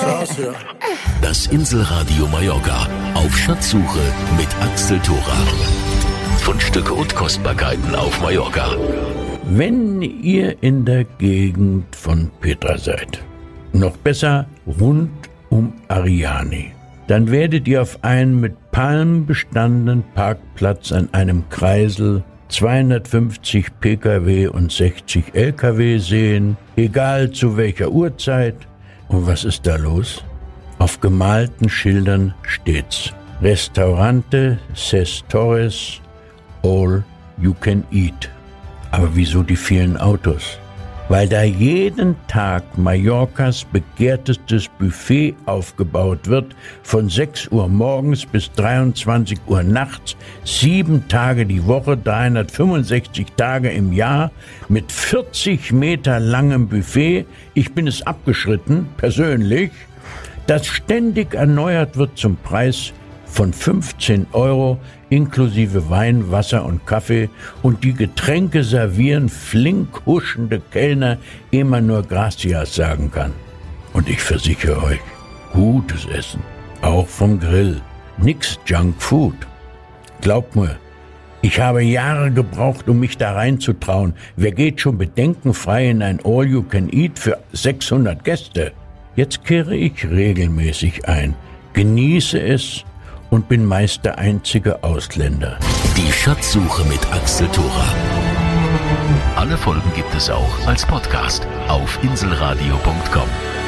Krass, ja. Das Inselradio Mallorca auf Schatzsuche mit Axel Thora. Fundstücke und Kostbarkeiten auf Mallorca. Wenn ihr in der Gegend von Petra seid, noch besser rund um Ariani, dann werdet ihr auf einen mit Palmen bestandenen Parkplatz an einem Kreisel 250 Pkw und 60 Lkw sehen, egal zu welcher Uhrzeit. Und was ist da los? Auf gemalten Schildern steht's: Restaurante Ses Torres, all you can eat. Aber wieso die vielen Autos? Weil da jeden Tag Mallorcas begehrtestes Buffet aufgebaut wird, von 6 Uhr morgens bis 23 Uhr nachts, 7 Tage die Woche, 365 Tage im Jahr, mit 40 Meter langem Buffet. Ich bin es abgeschritten, persönlich, das ständig erneuert wird zum Preis von 15 € inklusive Wein, Wasser und Kaffee, und die Getränke servieren flink huschende Kellner, ehe man nur Gracias sagen kann. Und ich versichere euch, gutes Essen, auch vom Grill, nix Junkfood. Glaubt mir, ich habe Jahre gebraucht, um mich da reinzutrauen. Wer geht schon bedenkenfrei in ein All-You-Can-Eat für 600 Gäste? Jetzt kehre ich regelmäßig ein, genieße es und bin meist der einzige Ausländer. Die Schatzsuche mit Axel Thora. Alle Folgen gibt es auch als Podcast auf inselradio.com.